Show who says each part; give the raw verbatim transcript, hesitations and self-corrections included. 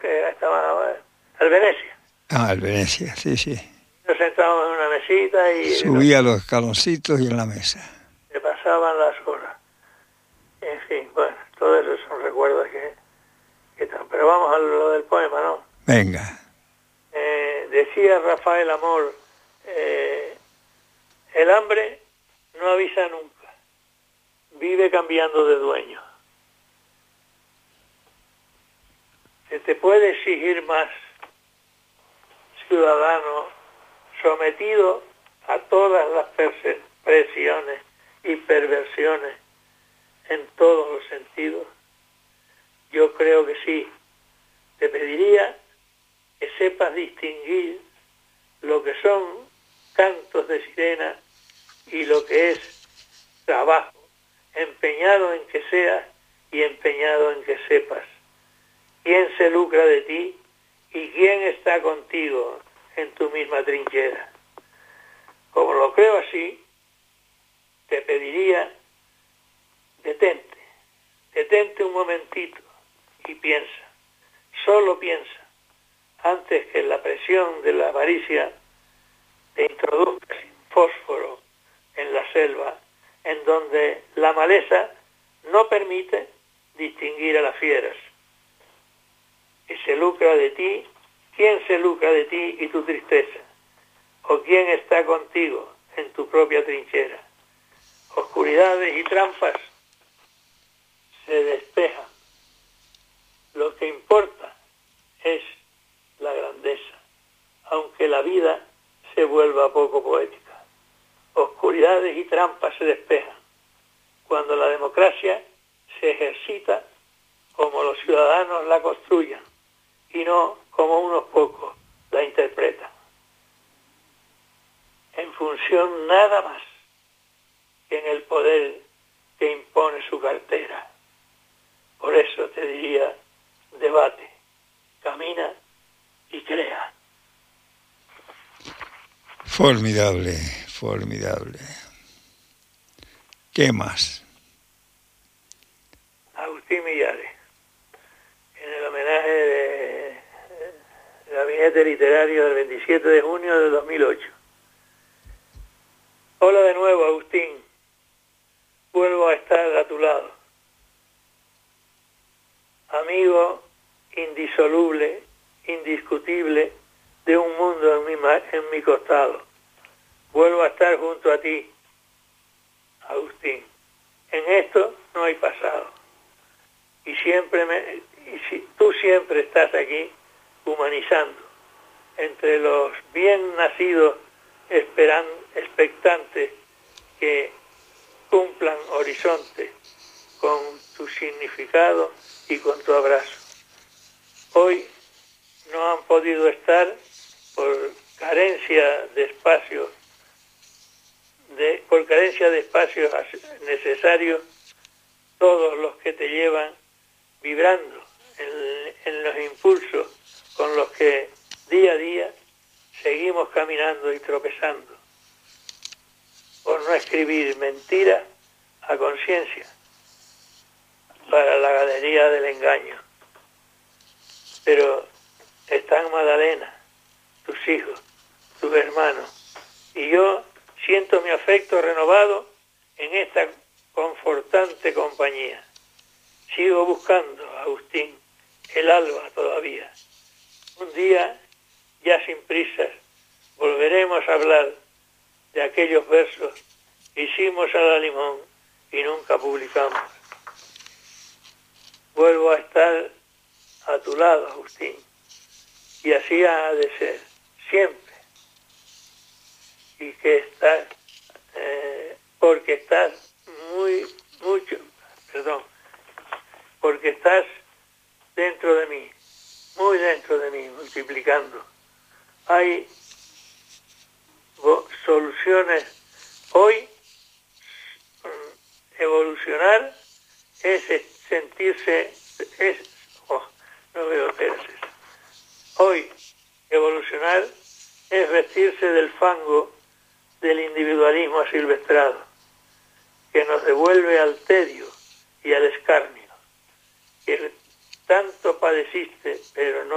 Speaker 1: que estaba al Venecia.
Speaker 2: Ah, el Venecia, sí, sí.
Speaker 1: Nos sentábamos en una mesita y
Speaker 2: subía los escaloncitos y en la mesa.
Speaker 1: Se pasaban las horas. En fin, bueno, todo eso son recuerdos que, que están. Pero vamos a lo del poema, ¿no?
Speaker 2: Venga.
Speaker 1: Eh, decía Rafael Amor, eh, el hambre no avisa nunca, vive cambiando de dueño. Se te puede exigir más, ciudadano, sometido a todas las presiones y perversiones en todos los sentidos. Yo creo que sí. Te pediría que sepas distinguir lo que son cantos de sirena y lo que es trabajo, empeñado en que seas y empeñado en que sepas quién se lucra de ti y quién está contigo en tu misma trinchera. Como lo creo así, te pediría, detente, detente un momentito y piensa, solo piensa, antes que la presión de la avaricia te introduzca sin fósforo en la selva, en donde la maleza no permite distinguir a las fieras. Que se lucra de ti, quién se lucra de ti y tu tristeza, o quién está contigo en tu propia trinchera. Oscuridades y trampas se despejan. Lo que importa es la grandeza, aunque la vida se vuelva poco poética. Oscuridades y trampas se despejan cuando la democracia se ejercita como los ciudadanos la construyan y no como unos pocos la interpretan, en función nada más que en el poder que impone su cartera. Por eso te diría, debate, camina y crea.
Speaker 2: Formidable, formidable. ¿Qué más?
Speaker 1: Agustín Millares, en el homenaje de gabinete literario del veintisiete de junio de dos mil ocho. Hola de nuevo, Agustín. Vuelvo a estar a tu lado. Amigo indisoluble, indiscutible de un mundo en mi, en mi costado. Vuelvo a estar junto a ti, Agustín. En esto no hay pasado. Y siempre me, y si, tú siempre estás aquí humanizando entre los bien nacidos esperan, expectantes que cumplan horizonte con tu significado y con tu abrazo. Hoy no han podido estar por carencia de espacio, de, por carencia de espacios necesarios todos los que te llevan vibrando en, en los impulsos con los que día a día seguimos caminando y tropezando, por no escribir mentiras a conciencia para la galería del engaño. Pero están Magdalena, tus hijos, tus hermanos, y yo siento mi afecto renovado en esta confortante compañía. Sigo buscando, Agustín, el alba todavía. Un día, ya sin prisas, volveremos a hablar de aquellos versos que hicimos a la limón y nunca publicamos. Vuelvo a estar a tu lado, Agustín, y así ha de ser, siempre. Y que estás, eh, porque estás muy, mucho, perdón, porque estás dentro de mí, muy dentro de mí, multiplicando. Hay soluciones. Hoy, evolucionar es sentirse, es, oh, no veo terces. Hoy, evolucionar es vestirse del fango del individualismo asilvestrado, que nos devuelve al tedio y al escarnio, que tanto padeciste, pero no